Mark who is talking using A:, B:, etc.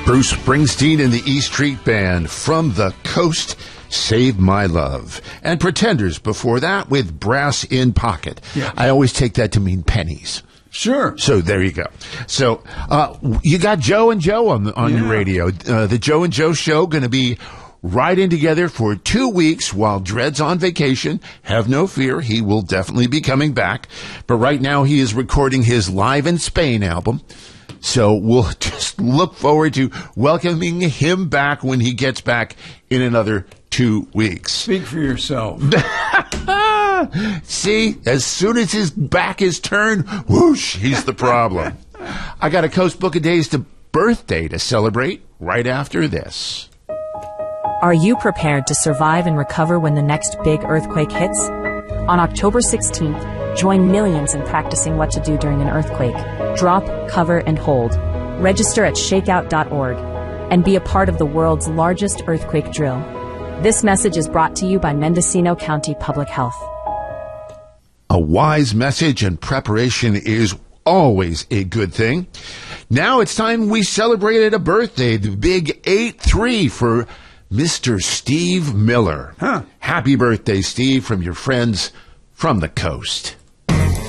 A: Bruce Springsteen and the E Street Band, From the Coast, Save My Love. And Pretenders before that with Brass in Pocket.
B: Yeah.
A: I always take that to mean pennies.
B: Sure.
A: So there you go. So you got Joe and Joe on your radio. The Joe and Joe show going to be right in together for 2 weeks while Dred's on vacation. Have no fear. He will definitely be coming back. But right now he is recording his Live in Spain album. So we'll just look forward to welcoming him back when he gets back in another 2 weeks.
B: Speak for yourself.
A: See, as soon as his back is turned, whoosh, he's the problem. I got a Coast Book of Days to birthday to celebrate right after this.
C: Are you prepared to survive and recover when the next big earthquake hits? On October 16th, join millions in practicing what to do during an earthquake. Drop, cover, and hold. Register at shakeout.org and be a part of the world's largest earthquake drill. This message is brought to you by Mendocino County Public Health.
A: A wise message and preparation is always a good thing. Now it's time we celebrated a birthday, the big 8-3 for Mr. Steve Miller.
B: Huh.
A: Happy birthday, Steve, from your friends from the coast.